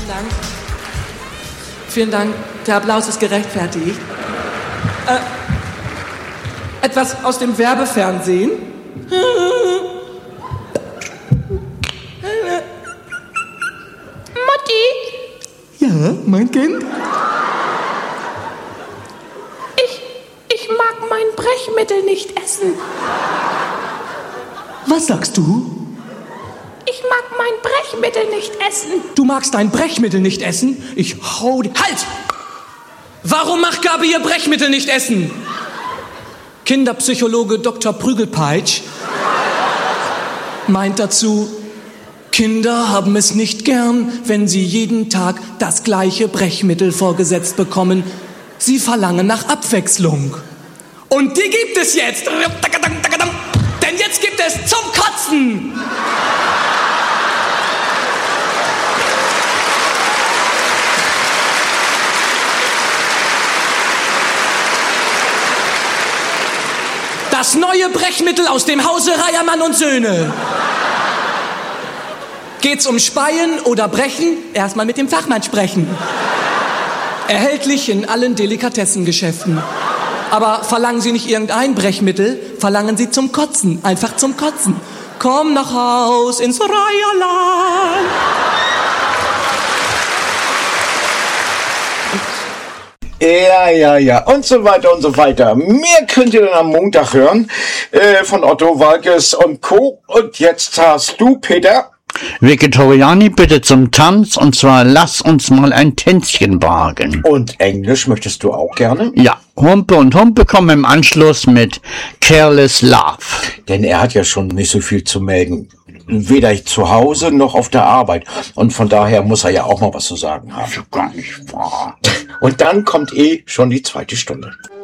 Dank. Vielen Dank. Der Applaus ist gerechtfertigt. Etwas aus dem Werbefernsehen. Mutti, Ja, mein Kind? ich mag mein Brechmittel nicht essen. Was sagst du? Ich mag mein Brechmittel nicht essen. Du magst dein Brechmittel nicht essen? Ich hau dir... Halt! Warum macht Gabi ihr Brechmittel nicht essen? Kinderpsychologe Dr. Prügelpeitsch meint dazu, Kinder haben es nicht gern, wenn sie jeden Tag das gleiche Brechmittel vorgesetzt bekommen. Sie verlangen nach Abwechslung. Und die gibt es jetzt. Denn jetzt gibt es zum Kotzen. Das neue Brechmittel aus dem Hause Reiermann und Söhne. Geht's um Speien oder Brechen? Erstmal mit dem Fachmann sprechen. Erhältlich in allen Delikatessengeschäften. Aber verlangen Sie nicht irgendein Brechmittel, verlangen Sie zum Kotzen, einfach zum Kotzen. Komm nach Haus ins Reierland. Ja. Und so weiter und so weiter. Mehr könnt ihr dann am Montag hören von Otto Walkes und Co. Und jetzt hast du, Peter. Vegetariani bitte zum Tanz, und zwar lass uns mal ein Tänzchen wagen. Und Englisch möchtest du auch gerne? Ja, Humpe und Humpe kommen im Anschluss mit Careless Love. Denn er hat ja schon nicht so viel zu melden. Weder zu Hause noch auf der Arbeit. Und von daher muss er ja auch mal was zu sagen haben. Das ist gar nicht wahr. Und dann kommt schon die zweite Stunde.